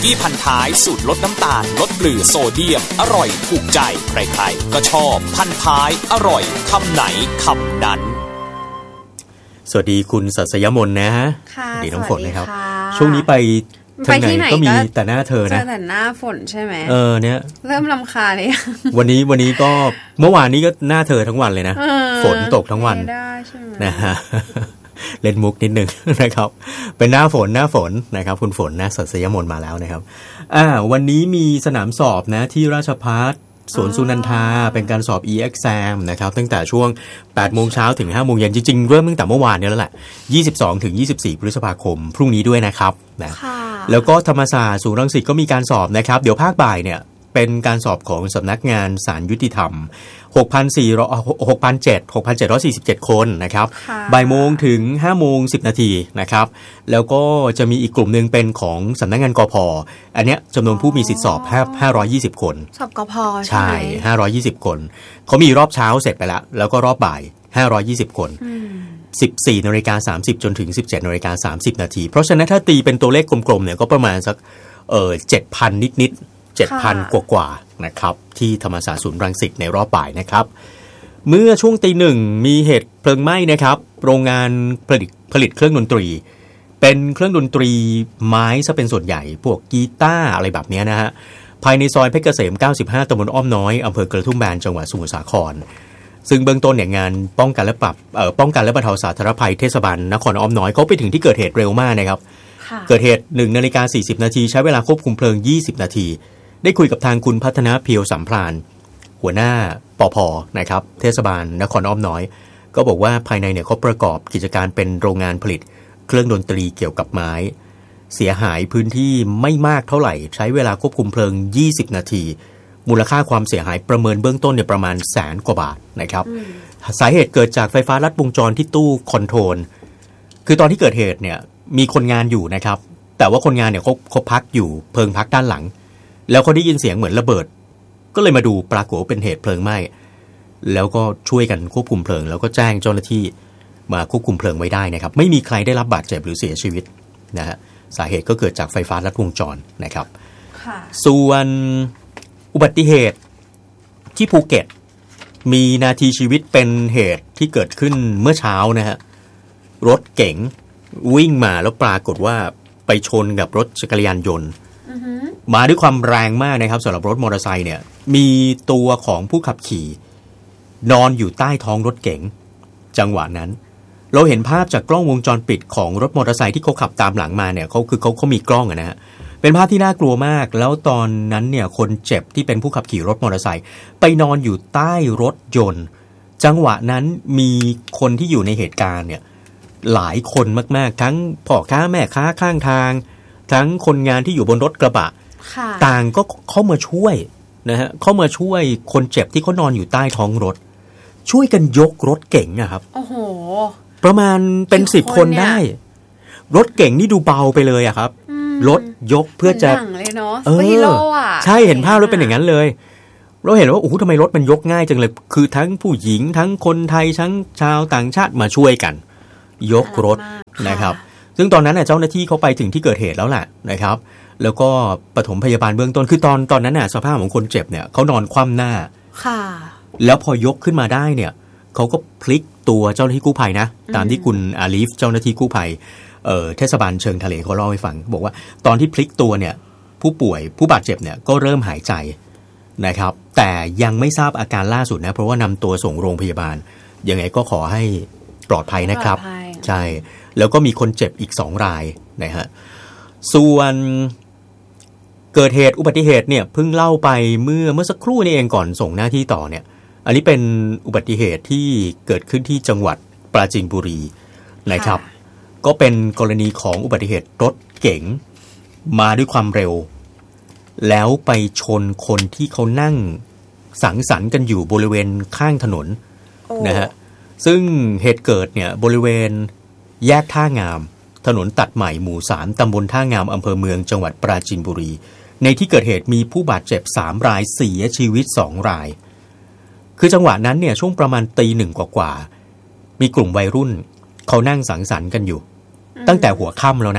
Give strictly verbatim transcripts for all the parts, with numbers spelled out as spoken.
กี้พันท้ายสูตรลดน้ำตาลลดเกลือโซเดียมอร่อยถูกใจใครๆก็ชอบพันท้ายอร่อยคำไหนคำนั้นสวัสดีคุณสัสยมนนะฮะค่ะดีน้องฝนเลยครับช่วงนี้ไปทางไหนก็มีแต่หน้าเธอนะแต่หน้าฝนใช่ไหมเออเนี่ยเริ่มรำคาญเลยวันนี้วันนี้ก็เมื่อวานนี้ก็หน้าเธอทั้งวันเลยนะฝนตกทั้งวันนะฮะเล่นมุกนิดนึงนะครับเป็นหน้าฝนหน้าฝนนะครับคุณฝนนะสัสยมนมาแล้วนะครับอ่าวันนี้มีสนามสอบนะที่ราชภัฏสวนสุนันทาเป็นการสอบ e-exam นะครับตั้งแต่ช่วง แปดโมง เช้าถึง ห้าโมง เย็นจริงๆเริ่มตั้งแต่เมื่อวานนี้แล้วแหละยี่สิบสองถึงยี่สิบสี่พฤษภาคมพรุ่งนี้ด้วยนะครับนะแล้วก็ธรรมศาสตร์ศูนย์รังสิตก็มีการสอบนะครับเดี๋ยวภาคบ่ายเนี่ยเป็นการสอบของสำนักงานศาลยุติธรรม หกพันเจ็ดร้อย หกพันเจ็ดร้อยสี่สิบเจ็ด คนนะครับบ่ายโมงถึง ห้าโมงสิบ นาทีนะครับแล้วก็จะมีอีกกลุ่มนึงเป็นของสำนักงานกพ.อันเนี้ยจำนวนผู้มีสิทธิสอบห้าร้อยยี่สิบคนสอบกพ. ใช่ห้าร้อยยี่สิบคนเขามีรอบเช้าเสร็จไปแล้วแล้วก็รอบบ่ายห้าร้อยยี่สิบคนสิบสี่นาฬิกาสามสิบจนถึง สิบเจ็ดนาฬิกาสามสิบ นาทีเพราะฉะนั้นถ้าตีเป็นตัวเลขกลมๆเนี่ยก็ประมาณสักเอ่อ เจ็ดพัน นิดๆ เจ็ดพัน กว่าๆนะครับที่ธรรมศาสตร์ศูนย์รังสิตในรอบบ่ายนะครับเมื่อช่วงตีหนึ่งมีเหตุเพลิงไหม้นะครับโรงงานผลิตผลิตเครื่องดนตรีเป็นเครื่องดนตรีไม้ซะเป็นส่วนใหญ่พวกกีตาร์อะไรแบบนี้นะฮะภายในซอยเพชรเกษมเก้าสิบห้าตำบลอ้อมน้อยอำเภอกระทุ่มแบนจังหวัดสมุทรสาครซึ่งเบื้องต้นเนี่ยงานป้องกันและปรับเอ่อป้องกันและบรรเทาสาธารณภัยเทศบาลนครอ้อมน้อยเขาไปถึงที่เกิดเหตุเร็วมากนะครับเกิดเหตุ หนึ่งนาฬิกาสี่สิบ นาทีใช้เวลาควบคุมเพลิงยี่สิบนาทีได้คุยกับทางคุณพัฒนาเพียวสัมพลานหัวหน้าปภ.นะครับเทศบาลนครอ้อมน้อยก็บอกว่าภายในเนี่ยเขาประกอบกิจการเป็นโรงงานผลิตเครื่องดนตรีเกี่ยวกับไม้เสียหายพื้นที่ไม่มากเท่าไหร่ใช้เวลาควบคุมเพลิงยี่สิบนาทีมูลค่าความเสียหายประเมินเบื้องต้นเนี่ยประมาณแสนกว่าบาทนะครับสาเหตุเกิดจากไฟฟ้าลัดวงจรที่ตู้คอนโทรลคือตอนที่เกิดเหตุเนี่ยมีคนงานอยู่นะครับแต่ว่าคนงานเนี่ยเขาเขาพักอยู่เพิงพักด้านหลังแล้วเขาได้ยินเสียงเหมือนระเบิดก็เลยมาดูปรากฏว่าเป็นเหตุเพลิงไหม้แล้วก็ช่วยกันควบคุมเพลิงแล้วก็แจ้งเจ้าหน้าที่มาควบคุมเพลิงไว้ได้นะครับไม่มีใครได้รับบาดเจ็บหรือเสียชีวิตนะฮะสาเหตุก็เกิดจากไฟฟ้าลัดวงจรนะครับส่วนอุบัติเหตุที่ภูเก็ตมีนาทีชีวิตเป็นเหตุที่เกิดขึ้นเมื่อเช้านะฮะรถเก๋งวิ่งมาแล้วปรากฏว่าไปชนกับรถจักรยานยนต์มาด้วยความแรงมากนะครับสำหรับรถมอเตอร์ไซค์เนี่ยมีตัวของผู้ขับขี่นอนอยู่ใต้ท้องรถเก๋งจังหวะนั้นเราเห็นภาพจากกล้องวงจรปิดของรถมอเตอร์ไซค์ที่เขาขับตามหลังมาเนี่ยเขาคือเขาเขามีกล้องอะนะฮะเป็นภาพที่น่ากลัวมากแล้วตอนนั้นเนี่ยคนเจ็บที่เป็นผู้ขับขี่รถมอเตอร์ไซค์ไปนอนอยู่ใต้รถยนต์จังหวะนั้นมีคนที่อยู่ในเหตุการณ์เนี่ยหลายคนมากๆทั้งพ่อค้าแม่ค้าข้างทางทั้งคนงานที่อยู่บนรถกระบะต่างก็เข้ามาช่วยนะฮะเข้ามาช่วยคนเจ็บที่เขานอนอยู่ใต้ท้องรถช่วยกันยกรถเก๋งนะครับโอ้โหประมาณเป็นสิบคนได้รถเก๋งนี่ดูเบาไปเลยอะครับรถยกเพื่อจะเออใช่เห็นภาพแล้วเป็นอย่างนั้นเลยเราเห็นว่าโอ้โหทำไมรถมันยกง่ายจังเลยคือทั้งผู้หญิงทั้งคนไทยทั้งชาวต่างชาติมาช่วยกันยกรถนะครับซึ่งตอนนั้นเจ้าหน้าที่เขาไปถึงที่เกิดเหตุแล้วแหละนะครับแล้วก็ปฐมพยาบาลเบื้องต้นคือตอนตอนนั้นน่ะสภาพของคนเจ็บเนี่ยเขานอนคว่ำหน้าค่ะแล้วพอยกขึ้นมาได้เนี่ยเขาก็พลิกตัวเจ้าหน้าที่กู้ภัยนะตามที่คุณอาลีฟเจ้าหน้าที่กู้ภัยเอ่อเทศบาลเชิงทะเลเขาเล่าให้ฟังบอกว่าตอนที่พลิกตัวเนี่ยผู้ป่วยผู้บาดเจ็บเนี่ยก็เริ่มหายใจนะครับแต่ยังไม่ทราบอาการล่าสุดนะเพราะว่านำตัวส่งโรงพยาบาลยังไงก็ขอให้ปลอดภัยนะครับใช่แล้วก็มีคนเจ็บอีกสองรายนะฮะส่วนเกิดเหตุอุบัติเหตุเนี่ยเพิ่งเล่าไปเมื่อเมื่อสักครู่นี่เองก่อนส่งหน้าที่ต่อเนี่ยอันนี้เป็นอุบัติเหตุที่เกิดขึ้นที่จังหวัดปราจีนบุรีนะครับก็เป็นกรณีของอุบัติเหตุรถเก๋งมาด้วยความเร็วแล้วไปชนคนที่เขานั่งสังสรรค์กันอยู่บริเวณข้างถนนนะฮะซึ่งเหตุเกิดเนี่ยบริเวณแยกท่างามถนนตัดใหม่หมู่สามตำบลท่างามอำเภอเมืองจังหวัดปราจีนบุรีในที่เกิดเหตุมีผู้บาดเจ็บสามรายเสียชีวิตสองรายคือจังหวะนั้นเนี่ยช่วงประมาณตีหนึ่งกว่าๆมีกลุ่มวัยรุ่นเขานั่งสังสรรค์กันอยู่ตั้งแต่หัวค่ำแล้วนะ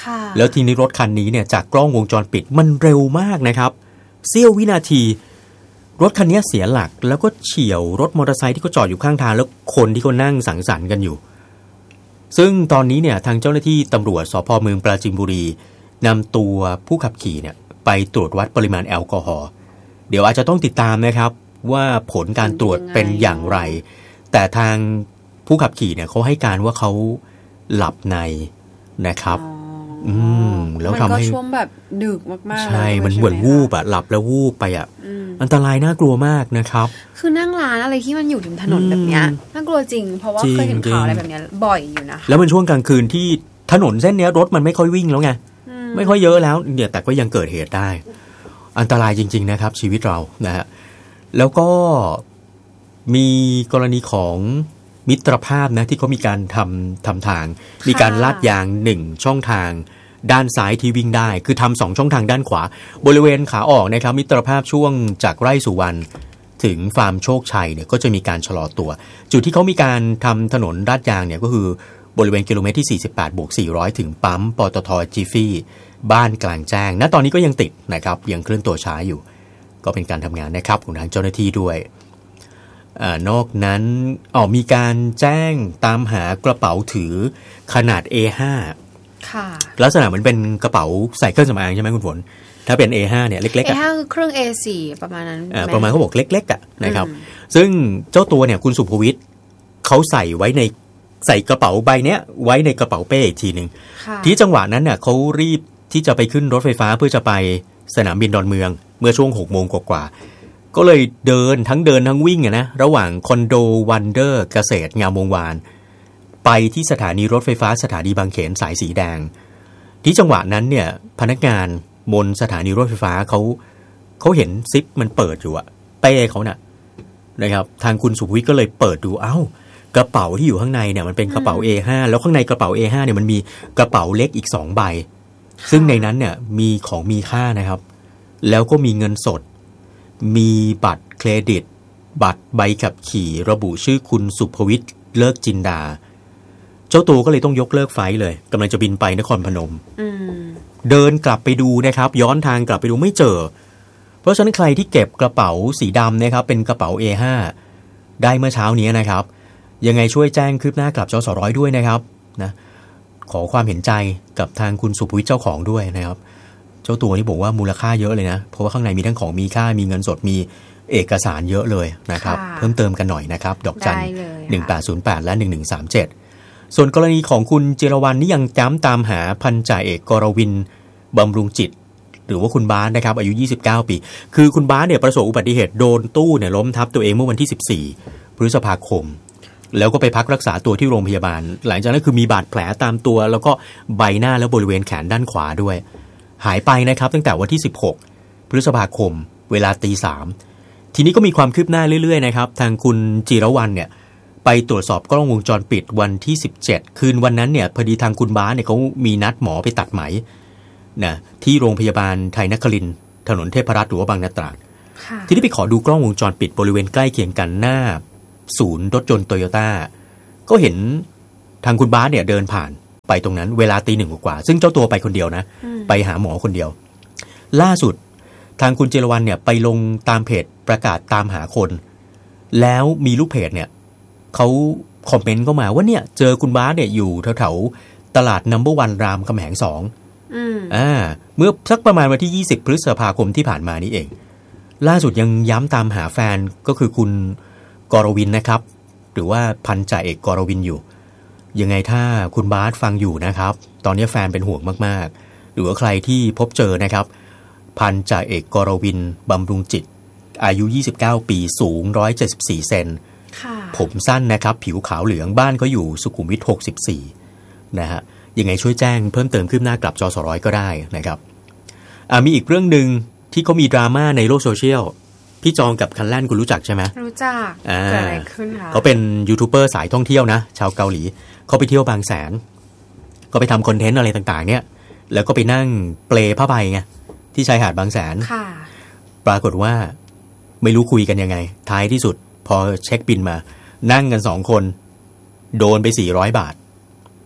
แล้วทีนี้รถคันนี้เนี่ยจากกล้องวงจรปิดมันเร็วมากนะครับเสี้ยววินาทีรถคันนี้เสียหลักแล้วก็เฉี่ยวรถมอเตอร์ไซค์ที่เขาจอดอยู่ข้างทางแล้วคนที่เขานั่งสังสรรค์กันอยู่ซึ่งตอนนี้เนี่ยทางเจ้าหน้าที่ตำรวจสภ.เมืองปราจีนบุรีนำตัวผู้ขับขี่เนี่ยไปตรวจวัดปริมาณแอลกอฮอล์เดี๋ยวอาจจะต้องติดตามนะครับว่าผลการตรวจเป็นอย่างไรแต่ทางผู้ขับขี่เนี่ยเขาให้การว่าเขาหลับในนะครับอืมแล้วทำให้มันก็ช่วงแบบดึกมากๆใช่มันเหมือนวูบอะหลับแล้ววูบไปอะอันตรายน่ากลัวมากนะครับคือนั่งร้านอะไรที่มันอยู่ริมถนนแบบเนี้ยน่ากลัวจริงเพราะว่าเคยเห็นข่าวอะไรแบบเนี้ยบ่อยอยู่นะแล้วมันช่วงกลางคืนที่ถนนเส้นนี้รถมันไม่ค่อยวิ่งแล้วไงไม่ค่อยเยอะแล้วเนี่ยแต่ก็ยังเกิดเหตุได้อันตรายจริงๆนะครับชีวิตเรานะฮะแล้วก็มีกรณีของมิตรภาพนะที่เขามีการทำทำทางมีการลาดยางหนึ่งช่องทางด้านซ้ายที่วิ่งได้คือทำสองช่องทางด้านขวาบริเวณขาออกนะครับมิตรภาพช่วงจากไร่สุวรรณถึงฟาร์มโชคชัยเนี่ยก็จะมีการชะลอตัวจุดที่เขามีการทำถนนลาดยางเนี่ยก็คือบริเวณกิโลเมตรที่สี่สิบแปดบวกสี่ร้อยถึงปั๊มปตท.จีฟี่บ้านกลางแจ้งณตอนนี้ก็ยังติดนะครับยังเคลื่อนตัวช้าอยู่ก็เป็นการทำงานนะครับของทางเจ้าหน้าที่ด้วยอ่านอกนั้นอ๋อมีการแจ้งตามหากระเป๋าถือขนาด เอ ห้า ค่ะลักษณะเหมือนเป็นกระเป๋าใส่เครื่องสำอางใช่ไหมคุณฝนถ้าเป็น เอ ห้า เนี่ยเล็กๆเอ ห้า คือเครื่อง เอ โฟร์ ประมาณนั้นอ่าประมาณเขาบอกเล็กๆอ่ะนะครับซึ่งเจ้าตัวเนี่ยคุณสุภวิทย์เขาใส่ไว้ในใส่กระเป๋าใบเนี้ยไว้ในกระเป๋าเป้อีกทีนึงที่จังหวะนั้นเนี่ยเขารีบที่จะไปขึ้นรถไฟฟ้าเพื่อจะไปสนามบินดอนเมืองเมื่อช่วงหกโมงกว่าๆก็เลยเดินทั้งเดินทั้งวิ่งอ่ะนะระหว่างคอนโดวันเดอร์เกษตรงามวงวานไปที่สถานีรถไฟฟ้าสถานีบางเขนสายสีแดงที่จังหวะนั้นเนี่ยพนักงานบนสถานีรถไฟฟ้าเขาเขาเห็นซิปมันเปิดอยู่อะเป้เขาน่ะนะครับทางคุณสุภวิทย์ก็เลยเปิดดูเอ้ากระเป๋าที่อยู่ข้างในเนี่ยมันเป็นกระเป๋า เอ ห้า แล้วข้างในกระเป๋า เอ ห้า เนี่ยมันมีกระเป๋าเล็กอีกสองใบซึ่งในนั้นเนี่ยมีของมีค่านะครับแล้วก็มีเงินสดมีบัตรเครดิตบัตรใบขับขี่ระบุชื่อคุณสุภวิทย์เลิกจินดาเจ้าตัวก็เลยต้องยกเลิกไฟล์เลยกำลังจะบินไปนครพนมเดินกลับไปดูนะครับย้อนทางกลับไปดูไม่เจอเพราะฉะนั้นใครที่เก็บกระเป๋าสีดำนะครับเป็นกระเป๋า เอ ห้า ได้เมื่อเช้านี้นะครับยังไงช่วยแจ้งคืบหน้ากลับจสร้อยด้วยนะครับนะขอความเห็นใจกับทางคุณสุภวิทย์เจ้าของด้วยนะครับเจ้าตัวนี้บอกว่ามูลค่าเยอะเลยนะเพราะว่าข้างในมีทั้งของมีค่ามีเงินสดมีเอกสารเยอะเลยนะครับเพิ่มเติมกันหน่อยนะครับดอกจันหนึ่งแปดศูนย์แปดและหนึ่งหนึ่งสามเจ็ดส่วนกรณีของคุณจิรวรรณนี่ยังจ้ำตามหาพันจ่าเอกกรวินบำรุงจิตหรือว่าคุณบาสนะครับอายุยี่สิบเก้าปีคือคุณบาสเนี่ยประสบอุบัติเหตุโดนตู้เนี่ยล้มทับตัวเองเมื่อวันที่สิบสี่พฤษภาคมแล้วก็ไปพักรักษาตัวที่โรงพยาบาลหลังจากนั้นคือมีบาดแผลตามตัวแล้วก็ใบหน้าและบริเวณแขนด้านขวาด้วยหายไปนะครับตั้งแต่วันที่สิบหกพฤษภาคมเวลาตีสามทีนี้ก็มีความคืบหน้าเรื่อยๆนะครับทางคุณจิรวรรณเนี่ยไปตรวจสอบกล้องวงจรปิดวันที่สิบเจ็ดคืนวันนั้นเนี่ยพอดีทางคุณบาสเนี่ยเขามีนัดหมอไปตัดไหมนะที่โรงพยาบาลไทยนครินทร์ถนนเทพรัตน์หรือว่าบางนาตราดที่ได้ไปขอดูกล้องวงจรปิดบริเวณใกล้เคียงกันหน้าศูนย์รถยนต์โตโยต้าก็เห็นทางคุณบาสเนี่ยเดินผ่านไปตรงนั้นเวลาตีหนึ่งกว่าซึ่งเจ้าตัวไปคนเดียวนะไปหาหมอคนเดียวล่าสุดทางคุณจิรวรรณเนี่ยไปลงตามเพจประกาศตามหาคนแล้วมีลูกเพจเนี่ยเขาคอมเมนต์เข้ามาว่าเนี่ยเจอคุณบาสเนี่ยอยู่แถวๆตลาดนัมเบอร์วันรามคำแหงสองอ่าเมื่อสักประมาณวันที่ยี่สิบพฤษภาคมที่ผ่านมานี่เองล่าสุดยังย้ำตามหาแฟนก็คือคุณกรวินนะครับหรือว่าพันจ่าเอกกรวินอยู่ยังไงถ้าคุณบาสฟังอยู่นะครับตอนนี้แฟนเป็นห่วงมากๆหรือว่าใครที่พบเจอนะครับพันจ่าเอกกรวินบำรุงจิตอายุยี่สิบเก้าปีสูงหนึ่งร้อยเจ็ดสิบสี่เซนผมสั้นนะครับผิวขาวเหลืองบ้านก็อยู่สุขุมวิทหกสิบสี่นะฮะยังไงช่วยแจ้งเพิ่มเติมคืบหน้ากลับจสร้อยก็ได้นะครับมีอีกเรื่องนึงที่เขามีดราม่าในโลกโซเชียลพี่จองกับคันแล่นคุณรู้จักใช่ไหมรู้จักเกิดอะไรขึ้นคะเขาเป็นยูทูบเบอร์สายท่องเที่ยวนะชาวเกาหลีเขาไปเที่ยวบางแสนก็ไปทำคอนเทนต์อะไรต่างๆเนี่ยแล้วก็ไปนั่งเปลผ้าใบไงที่ชายหาดบางแสนปรากฏว่าไม่รู้คุยกันยังไงท้ายที่สุดพอเช็คบินมานั่งกันสองคนโดนไปสี่ร้อยบาท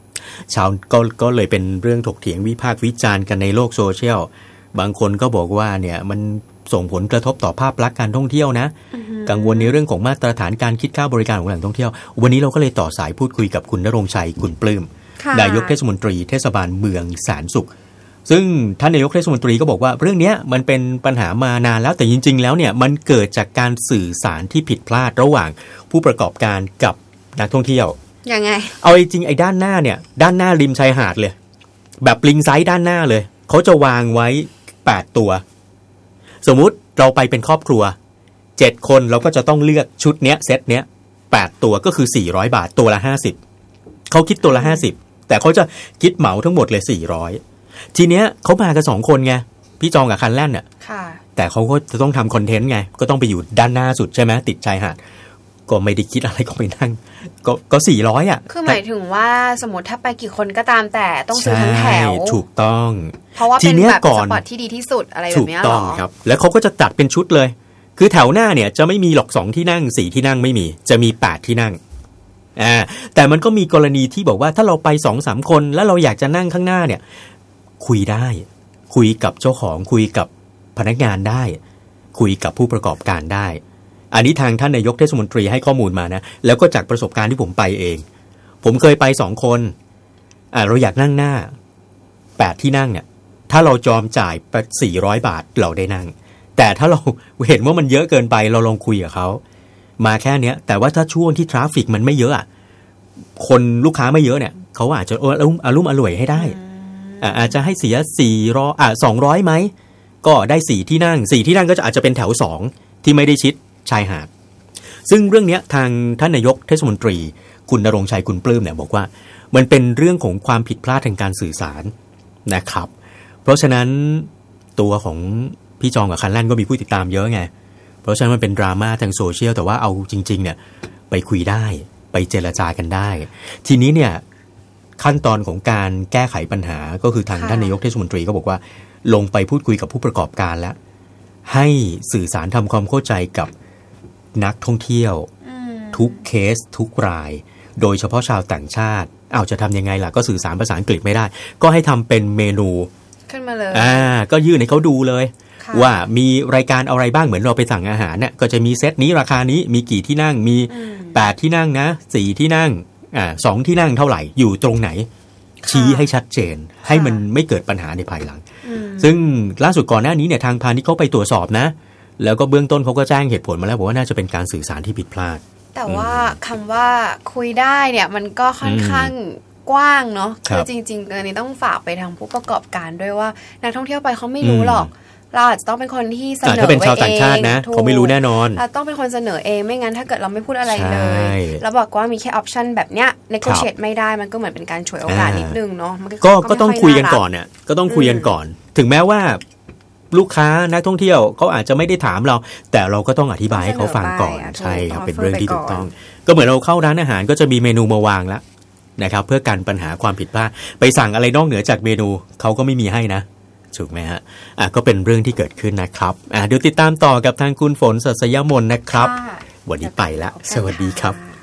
ชาวก็ก็เลยเป็นเรื่องถกเถียงวิพากษ์วิจารณ์กันในโลกโซเชียลบางคนก็บอกว่าเนี่ยมันส่งผลกระทบต่อภาพลักษณ์การท่องเที่ยวนะ uh-huh. กังวลในเรื่องของมาตรฐานการคิดค่าบริการของแหล่งท่องเที่ยววันนี้เราก็เลยต่อสายพูดคุยกับคุณณรงค์ชัยกุลปลื้มนายกเทศมนตรีเทศบาลเมืองแสนสุขซึ่งท่านนายกเทศมนตรีก็บอกว่าเรื่องนี้มันเป็นปัญหามานานแล้วแต่จริงๆแล้วเนี่ยมันเกิดจากการสื่อสารที่ผิดพลาดระหว่างผู้ประกอบการกับนักท่องเที่ยวยังไงเอาจริงๆไอ้ด้านหน้าเนี่ยด้านหน้าริมชายหาดเลยแบบลิงไซด์ด้านหน้าเลยเขาจะวางไว้แปดตัวสมมุติเราไปเป็นครอบครัวเจ็ดคนเราก็จะต้องเลือกชุดเนี้ยเซตเนี้ยแปดตัวก็คือสี่ร้อยบาทตัวละห้าสิบเขาคิดตัวละห้าสิบแต่เขาจะคิดเหมาทั้งหมดเลยสี่ร้อยทีเนี้ยเขามากันสองคนไงพี่จองกับคันแล่นน่ะแต่เขาก็จะต้องทำคอนเทนต์ไงก็ต้องไปอยู่ด้านหน้าสุดใช่ไหมติดชายหาดก็ไม่ได้คิดอะไรก็ไปนั่งก็ก็สี่ร้อยอ่ะคือหมายถึงว่าสมมติถ้าไปกี่คนก็ตามแต่ต้องซื้อทั้งแถวถูกต้องเพราะว่าเป็นแบบสปอร์ตที่ดีที่สุดอะไรแบบนี้หรอถูกต้องครับแล้วเขาก็จะจัดเป็นชุดเลยคือแถวหน้าเนี่ยจะไม่มีหรอกสองที่นั่งสี่ที่นั่งไม่มีจะมีแปดที่นั่งอ่าแต่มันก็มีกรณีที่บอกว่าถ้าเราไป สองสาม คนแล้วเราอยากจะนั่งข้างหน้าเนี่ยคุยได้คุยกับเจ้าของคุยกับพนักงานได้คุยกับผู้ประกอบการได้อันนี้ทางท่านนายกเทศมนตรีให้ข้อมูลมานะแล้วก็จากประสบการณ์ที่ผมไปเองผมเคยไปสองคนอ่าเราอยากนั่งหน้าแปดที่นั่งเนี่ยถ้าเราจอมจ่ายไปสี่ร้อยบาทเราได้นั่งแต่ถ้าเราเห็นว่ามันเยอะเกินไปเราลองคุยกับเขามาแค่เนี้ยแต่ว่าถ้าช่วงที่ทราฟฟิกมันไม่เยอะอ่ะคนลูกค้าไม่เยอะเนี่ยเขาอาจจะอารมณ์อารมณ์อร่วยให้ได้อ่าอาจจะให้เสียสี่ร้อยอ่ะสองร้อยไหมก็ได้สี่ที่นั่งสี่ที่นั่งก็จะอาจจะเป็นแถวสองที่ไม่ได้ชิดชายหาดซึ่งเรื่องนี้ทางท่านนายกเทศมนตรีคุณณรงค์ชัยกุลปลื้มเนี่ยบอกว่ามันเป็นเรื่องของความผิดพลาดทางการสื่อสารนะครับเพราะฉะนั้นตัวของพี่จองกับคันแล่นก็มีผู้ติดตามเยอะไงเพราะฉะนั้นมันเป็นดราม่าทางโซเชียลแต่ว่าเอาจริงๆเนี่ยไปคุยได้ไปเจรจากันได้ทีนี้เนี่ยขั้นตอนของการแก้ไขปัญหาก็คือทางท่านนายกเทศมนตรีก็บอกว่าลงไปพูดคุยกับผู้ประกอบการแล้วให้สื่อสารทำความเข้าใจกับนักท่องเที่ยวทุกเคสทุกรายโดยเฉพาะชาวต่างชาติเอาจะทำยังไงล่ะก็สื่อสารภาษาอังกฤษไม่ได้ก็ให้ทำเป็นเมนูขึ้นมาเลยอ่าก็ยื่นให้เขาดูเลยว่ามีรายการอะไรบ้างเหมือนเราไปสั่งอาหารเนี่ยก็จะมีเซตนี้ราคานี้มีกี่ที่นั่งมีแปดที่นั่งนะสี่ที่นั่งอ่าสองที่นั่งเท่าไหร่อยู่ตรงไหนชี้ให้ชัดเจนให้มันไม่เกิดปัญหาในภายหลังซึ่งล่าสุดก่อนหน้านี้เนี่ยทางพาณิชย์เขาไปตรวจสอบนะแล้วก็เบื้องต้นเขาก็แจ้งเหตุผลมาแล้วบอกว่าน่าจะเป็นการสื่อสารที่ผิดพลาดแต่ว่าคำว่าคุยได้เนี่ยมันก็ค่อนข้างกว้างเนาะคือจริงๆอันนี้ต้องฝากไปทางผู้ประกอบการด้วยว่านักท่องเที่ยวไปเขาไม่รู้หรอกเราอาจจะต้องเป็นคนที่เสนอไว้เองถ้าเป็นชาวต่างชาตินะเขาไม่รู้แน่นอนเราต้องเป็นคนเสนอเองไม่งั้นถ้าเกิดเราไม่พูดอะไรเลยแล้วบอกว่ามีแค่ออปชันแบบเนี้ย negotiate ไม่ได้มันก็เหมือนเป็นการฉวยโอกาสนิดนึงเนาะก็ก็ต้องคุยกันก่อนเนี่ยก็ต้องคุยกันก่อนถึงแม้ว่าลูกค้านักท่องเที่ยวเขาอาจจะไม่ได้ถามเราแต่เราก็ต้องอธิบายให้เขาฟังก่อนใช่ครับเป็นเรื่องที่ถูกต้องก็เหมือนเราเข้าร้านอาหารก็จะมีเมนูมาวางแล้วนะครับเพื่อกันปัญหาความผิดพลาดไปสั่งอะไรนอกเหนือจากเมนูเขาก็ไม่มีให้นะถูกไหมฮะอ่ะก็เป็นเรื่องที่เกิดขึ้นนะครับอ่ะเดี๋ยวติดตามต่อกับทางคุณฝน ศัสยมนนะครับวันนี้ไปแล้วสวัสดีครับ